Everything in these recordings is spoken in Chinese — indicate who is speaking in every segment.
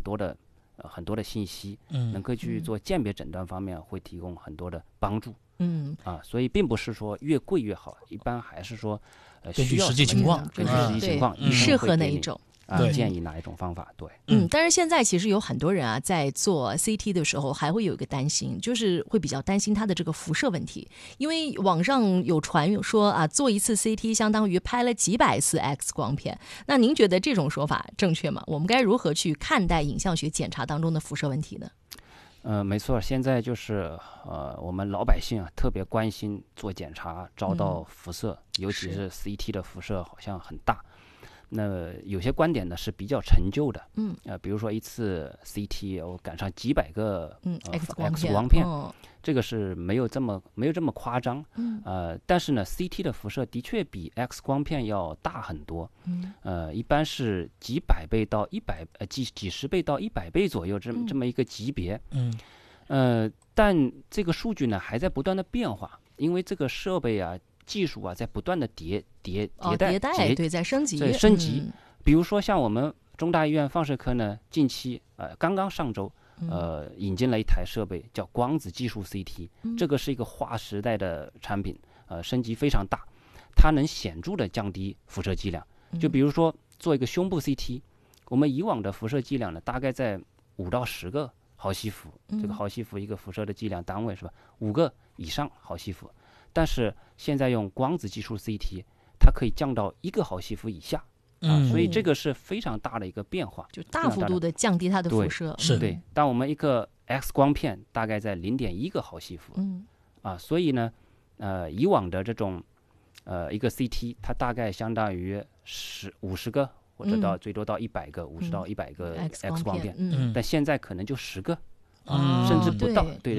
Speaker 1: 很多的信息，能够去做鉴别诊断方面会提供很多的帮助。所以并不是说越贵越好，一般还是说
Speaker 2: 根据实际情况，
Speaker 1: 根据实际情况，
Speaker 3: 适合哪一种。
Speaker 1: 建议哪一种方法？对，
Speaker 3: 但是现在其实有很多人啊，在做 CT 的时候，还会有一个担心，就是会比较担心它的这个辐射问题，因为网上有传说啊，做一次 CT 相当于拍了几百次 X 光片。那您觉得这种说法正确吗？我们该如何去看待影像学检查当中的辐射问题呢？
Speaker 1: 没错，现在就是我们老百姓啊特别关心做检查遭到辐射，尤其是 CT 的辐射好像很大。那有些观点呢是比较陈旧的，比如说一次 CT 我赶上几百个
Speaker 3: X
Speaker 1: 光片，这个是没有这么夸张，但是呢 CT 的辐射的确比 X 光片要大很多，一般是几百倍到几十倍到100倍左右这么一个级别，但这个数据呢还在不断的变化，因为这个设备啊技术啊在不断的迭代，
Speaker 3: 对，在升级。
Speaker 1: 比如说像我们中大医院放射科呢，近期刚刚上周引进了一台设备叫光子技术 CT，这个是一个划时代的产品，升级非常大，它能显著的降低辐射剂量。就比如说做一个胸部 CT，我们以往的辐射剂量呢大概在5到10个毫西弗，这个毫西弗一个辐射的剂量单位是吧？5个以上毫西弗。但是现在用光子技术 CT， 它可以降到1个毫西弗以下，所以这个是非常大的一个变化，
Speaker 3: 就大幅度的降低它的辐射。
Speaker 1: 对，当我们一个 X 光片大概在0.1个毫西弗，所以呢，以往的这种一个 CT， 它大概相当于50个或者最多到100个，50到100个 X 光片，但现在可能就10个。甚至不到，对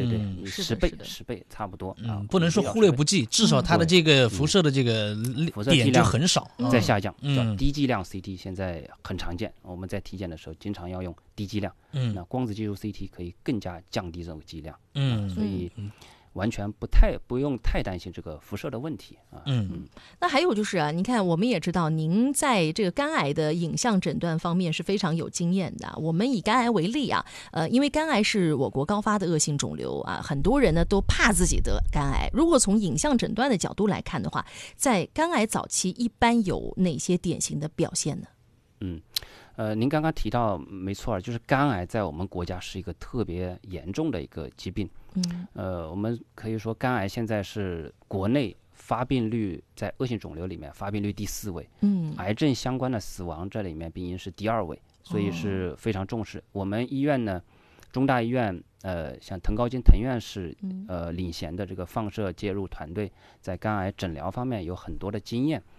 Speaker 1: ，10倍差不多
Speaker 2: 不能说忽略不计，至少它的这个辐射的这个点就很少，
Speaker 1: 在下降，叫低剂量 CT 现在很常见，我们在体检的时候经常要用低剂量，那光子技术 CT 可以更加降低这种剂量，所以完全不用太担心这个辐射的问题啊。
Speaker 3: 那还有就是啊，你看我们也知道您在这个肝癌的影像诊断方面是非常有经验的。我们以肝癌为例啊，因为肝癌是我国高发的恶性肿瘤啊，很多人呢都怕自己得肝癌。如果从影像诊断的角度来看的话，在肝癌早期一般有哪些典型的表现呢？
Speaker 1: 您刚刚提到没错，就是肝癌在我们国家是一个特别严重的一个疾病。我们可以说肝癌现在是国内发病率在恶性肿瘤里面发病率第4位，癌症相关的死亡这里面病因是第2位，所以是非常重视。我们医院呢，中大医院像滕高金滕院士领衔的这个放射介入团队，在肝癌诊疗方面有很多的经验。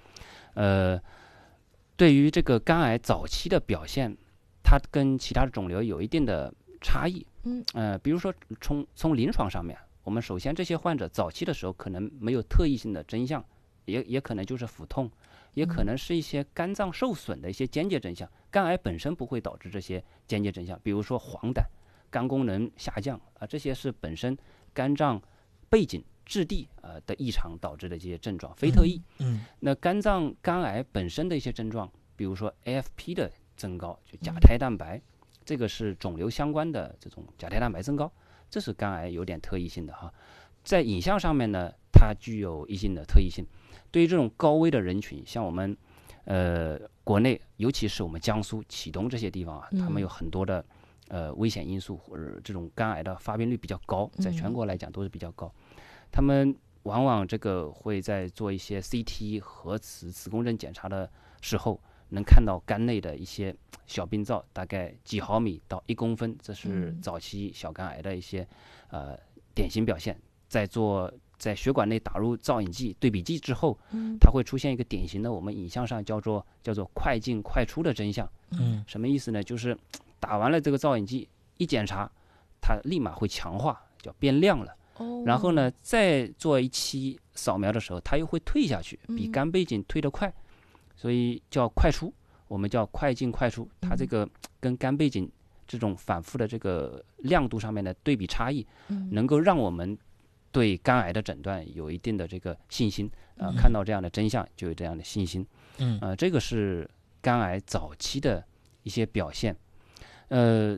Speaker 1: 对于这个肝癌早期的表现，它跟其他的肿瘤有一定的差异。比如说从临床上面，我们首先这些患者早期的时候可能没有特异性的征象，也可能就是腹痛，也可能是一些肝脏受损的一些间接征象。肝癌本身不会导致这些间接征象，比如说黄疸、肝功能下降这些是本身肝脏背景质地的异常导致的这些症状，非特异。那肝癌本身的一些症状，比如说 AFP 的增高，就甲胎蛋白，这个是肿瘤相关的这种甲胎蛋白增高，这是肝癌有点特异性的哈。在影像上面呢，它具有一定的特异性。对于这种高危的人群，像我们国内，尤其是我们江苏启东这些地方啊，他们有很多的危险因素，或者这种肝癌的发病率比较高，在全国来讲都是比较高。他们往往这个会在做一些 CT 核磁磁共振检查的时候，能看到肝内的一些小病灶，大概几毫米到1公分，这是早期小肝癌的一些典型表现。在血管内打入造影剂、对比剂之后，它会出现一个典型的我们影像上叫做快进快出的征象。什么意思呢？就是打完了这个造影剂，一检查，它立马会强化，叫变亮了。然后呢，再做一期扫描的时候，它又会退下去，比肝背景退得快，所以叫快出，我们叫快进快出。它这个跟肝背景这种反复的这个亮度上面的对比差异，能够让我们对肝癌的诊断有一定的这个信心。看到这样的真相就有这样的信心。这个是肝癌早期的一些表现。